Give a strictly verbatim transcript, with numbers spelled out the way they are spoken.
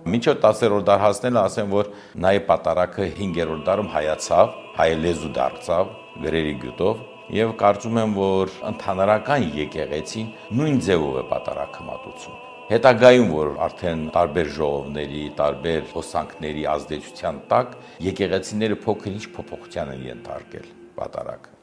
Մինչև տասերորդ դար հասնելը ասեմ, որ նաև պատարագը հինգերորդ դարում հայացավ, հայալեզու դարձավ գրերի գյուտով եւ կարծում եմ, որ ընդհանրական եկեղեցին նույն ձևով է պատարագը մատուցում։ Հետագայում, որ արդեն տարբեր ժողովների, տարբեր հոսանքների ազդեցության տակ եկեղեցիները փոքր-ինչ փոփոխության են ենթարկել պատարագը։